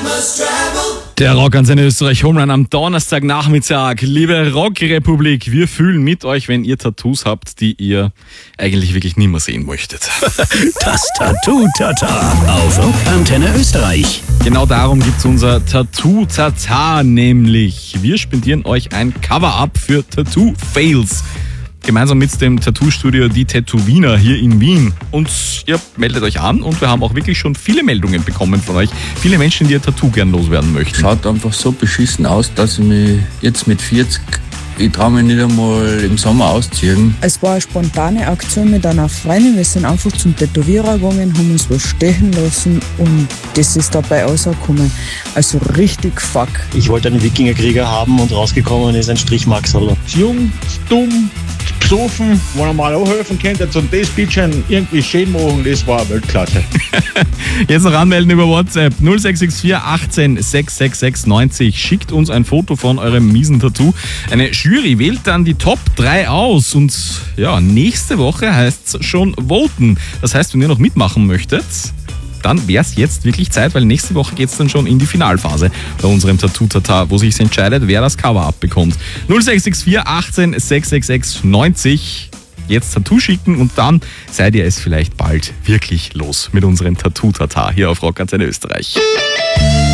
Der Rockantenne Österreich Home Run am Donnerstagnachmittag. Liebe Rockrepublik, wir fühlen mit euch, wenn ihr Tattoos habt, die ihr eigentlich wirklich nie mehr sehen möchtet. Das Tattoo-Tata auf Rockantenne Österreich. Genau darum gibt's unser Tattoo-Tata, nämlich wir spendieren euch ein Cover-Up für Tattoo-Fails. Gemeinsam mit dem Tattoo-Studio Die Tätowiner hier in Wien. Und ihr meldet euch an und wir haben auch wirklich schon viele Meldungen bekommen von euch. Viele Menschen, die ihr Tattoo gern loswerden möchten. Schaut einfach so beschissen aus, dass ich mich jetzt mit 40, ich traue mich nicht einmal im Sommer ausziehen. Es war eine spontane Aktion mit einer Freundin. Wir sind einfach zum Tätowierer gegangen, haben uns was stechen lassen und das ist dabei rausgekommen. Also richtig fuck. Ich wollte einen Wikingerkrieger haben und rausgekommen ist ein Strichmaxerl. Jung, dumm, besoffen, wo er mal auch helfen könnte und das bisschen irgendwie schön machen, das war Weltklasse. Jetzt noch anmelden über WhatsApp 0664 18 666 90. Schickt uns ein Foto von eurem miesen Tattoo. Eine Jury wählt dann die Top 3 aus und ja, nächste Woche heißt es schon voten. Das heißt, wenn ihr noch mitmachen möchtet, dann wäre es jetzt wirklich Zeit, weil nächste Woche geht es dann schon in die Finalphase bei unserem Tattoo-Tata, wo sich entscheidet, wer das Cover abbekommt. 0664 18 666 90. Jetzt Tattoo schicken und dann seid ihr es vielleicht bald wirklich los mit unserem Tattoo-Tata hier auf Rockantenne Österreich.